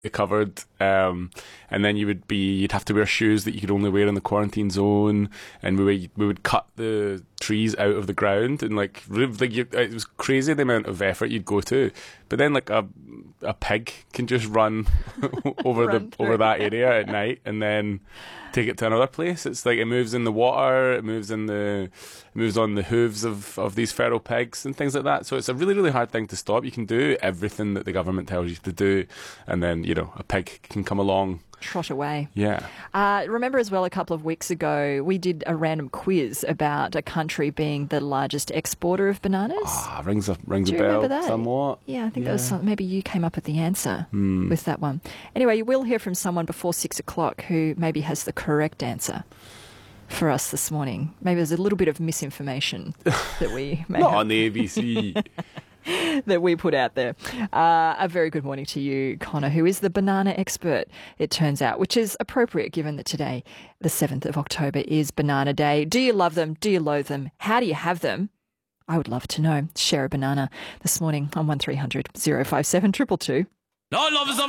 covered, and then you'd have to wear shoes that you could only wear in the quarantine zone, and we would cut the trees out of the ground, and it was crazy the amount of effort you'd go to. But then like a pig can just run over that area at night and then take it to another place. It's like it moves in the water, it moves on the hooves of these feral pigs and things like that. So it's a really, really hard thing to stop. You can do everything that the government tells you to do, and then a pig can come along. Trot away. Yeah. Remember as well, a couple of weeks ago, we did a random quiz about a country being the largest exporter of bananas. Rings a Do you bell remember that? somewhat. Yeah, I think that was maybe you came up with the answer with that one. Anyway, you will hear from someone before 6 o'clock who maybe has the correct answer for us this morning. Maybe there's a little bit of misinformation that we may Not have. on the ABC. that we put out there. A very good morning to you, Connor, who is the banana expert, it turns out, which is appropriate given that today, the 7th of October, is Banana Day. Do you love them? Do you loathe them? How do you have them? I would love to know. Share a banana this morning on 1300 057 222. I love